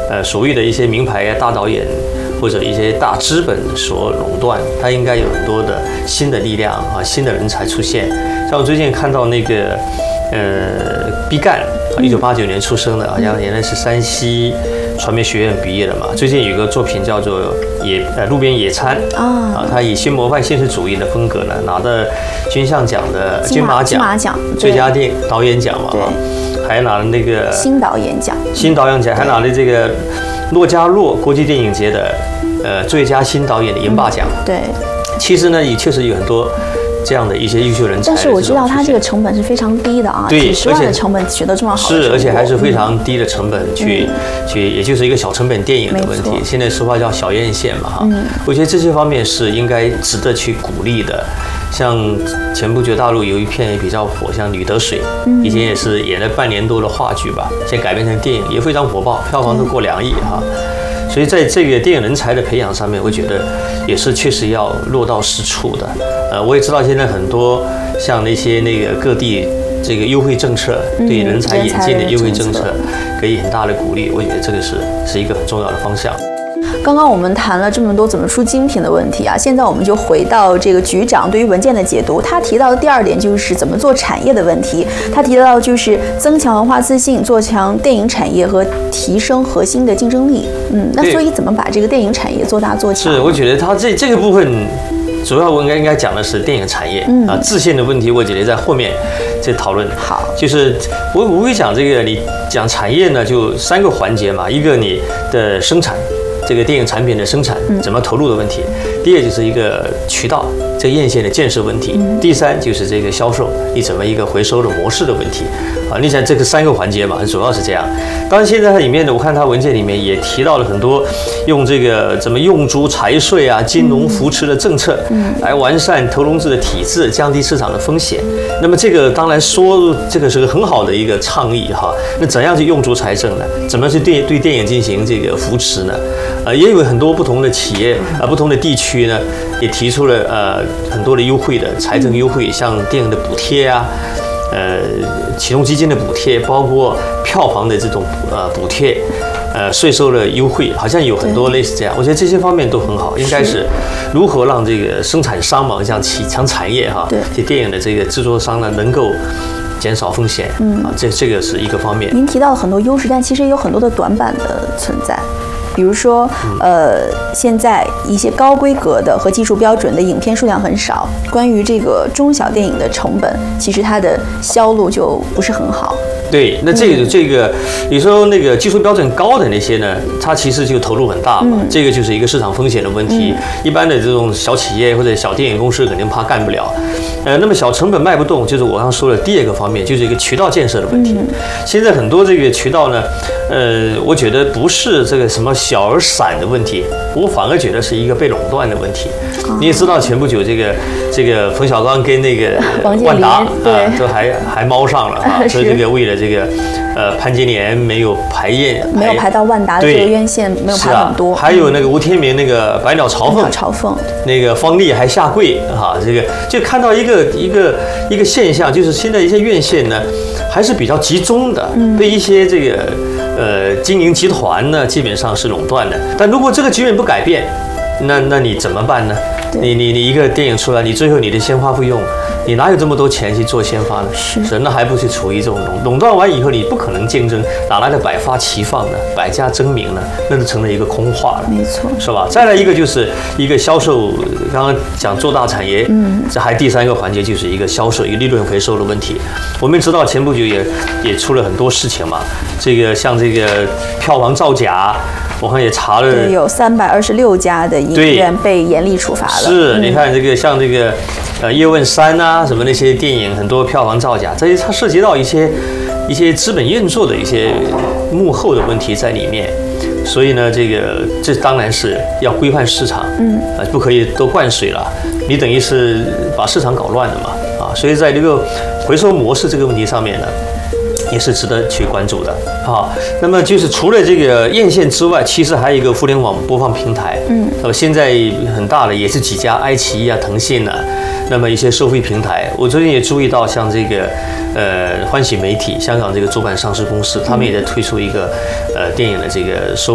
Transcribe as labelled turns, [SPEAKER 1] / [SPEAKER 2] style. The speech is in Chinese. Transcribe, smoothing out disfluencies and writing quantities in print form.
[SPEAKER 1] 所谓的一些名牌大导演或者一些大资本所垄断，它应该有很多的新的力量啊，新的人才出现。像我最近看到那个毕赣，1989年出生的，好像原来是山西传媒学院毕业的嘛。最近有个作品叫做路边野餐啊，他以新模范现实主义的风格呢，拿到金像奖的金马奖最佳导演奖嘛，还拿了那个
[SPEAKER 2] 新导演奖，
[SPEAKER 1] 还拿了这个洛迦诺国际电影节的最佳新导演的银霸奖。
[SPEAKER 2] 对，
[SPEAKER 1] 其实呢也确实有很多这样的一些优秀人才。
[SPEAKER 2] 但是我知道他这个成本是非常低的啊，几十万的成本取得这么好的成果，
[SPEAKER 1] 是，而且还是非常低的成本去，也就是一个小成本电影的问题。现在说话叫小院线嘛哈。我觉得这些方面是应该值得去鼓励的。像前不久大陆有一片也比较火，像《女得水》，以前也是演了半年多的话剧吧，现在改编成电影也非常火爆，票房都过2亿哈。所以在这个电影人才的培养上面，我觉得也是确实要落到实处的。我也知道现在很多像那些各地这个优惠政策，对人才引进的优惠政策给予很大的鼓励，我觉得这个是一个很重要的方向。
[SPEAKER 2] 刚刚我们谈了这么多怎么出精品的问题啊，现在我们就回到这个局长对于文件的解读。他提到的第2点就是怎么做产业的问题。他提到就是增强文化自信，做强电影产业和提升核心的竞争力。那所以怎么把这个电影产业做大做强？
[SPEAKER 1] 是，我觉得他这个部分主要我应该讲的是电影产业自信的问题，我觉得在后面再讨论。
[SPEAKER 2] 好，
[SPEAKER 1] 就是我会讲这个，你讲产业呢，就3个环节嘛，一个你的生产。这个电影产品的生产怎么投入的问题，第2就是一个渠道这个院线的建设问题，第3就是这个销售你怎么一个回收的模式的问题啊。你想这个3个环节嘛，主要是这样。当然现在它里面呢，我看它文件里面也提到了很多用这个怎么用足财税啊、金融扶持的政策，来完善投融资的体制，降低市场的风险。那么这个当然说这个是个很好的一个倡议哈。那怎样去用足财政呢？怎么去对电影进行这个扶持呢？也有很多不同的企业不同的地区呢，也提出了很多的优惠的财政优惠，像电影的补贴啊，启动基金的补贴，包括票房的这种补贴，税收的优惠，好像有很多类似这样。我觉得这些方面都很好，应该是如何让这个生产商嘛，像强产业哈，这电影的这个制作商呢，能够减少风险这个是一个方面。
[SPEAKER 2] 您提到了很多优势，但其实也有很多的短板的存在。比如说，现在一些高规格的和技术标准的影片数量很少，关于这个中小电影的成本，其实它的销路就不是很好。
[SPEAKER 1] 对，那这个，你说那个技术标准高的那些呢，它其实就投入很大嘛，这个就是一个市场风险的问题。一般的这种小企业或者小电影公司肯定怕干不了。那么小成本卖不动，就是我刚说的第2个方面，就是一个渠道建设的问题。现在很多这个渠道呢，我觉得不是这个什么小而散的问题，我反而觉得是一个被垄断的问题。你也知道前不久这个冯小刚跟那个万达都还猫上了啊，所以这个为了这个潘金莲没有排到
[SPEAKER 2] 万达的这个院线，没有排很多。
[SPEAKER 1] 还有那个吴天明那个百鸟朝凤，那个方丽还下跪哈，这个就看到一个现象，就是现在一些院线呢还是比较集中的，被一些这个经营集团呢基本上是垄断的。但如果这个局面不改变，那你怎么办呢？你一个电影出来，你最后你的先发费用，你哪有这么多钱去做先发呢？是，那还不是处于这种垄断完以后，你不可能竞争，哪来的百花齐放呢？百家争鸣呢？那就成了一个空话了，
[SPEAKER 2] 没错，
[SPEAKER 1] 是吧？再来一个就是一个销售，刚刚讲做大产业，这还第3个环节就是一个销售，一个利润回收的问题。我们知道前不久也出了很多事情嘛，这个像这个票房造假。我看也查了，
[SPEAKER 2] 对，有326家的影院被严厉处罚了。
[SPEAKER 1] 是，你看这个像这个叶问3啊，什么那些电影很多票房造假，这些它涉及到一些资本运作的一些幕后的问题在里面。所以呢，这当然是要规范市场，不可以都灌水了，你等于是把市场搞乱了嘛，所以在这个回收模式这个问题上面呢，也是值得去关注的啊。那么就是除了这个院线之外，其实还有一个互联网播放平台，现在很大的也是几家，爱奇艺啊、腾讯啊，那么一些收费平台。我最近也注意到，像这个欢喜媒体，香港这个主板上市公司，他们也在推出一个电影的这个收